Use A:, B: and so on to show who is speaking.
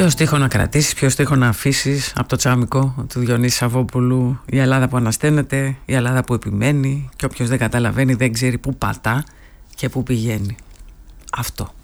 A: Ποιο στίχο να κρατήσεις, ποιο στίχο να αφήσεις από το τσάμικο του Διονύση Σαββόπουλου? Η Ελλάδα που ανασταίνεται, η Ελλάδα που επιμένει και όποιος δεν καταλαβαίνει δεν ξέρει που πατά και που πηγαίνει. Αυτό.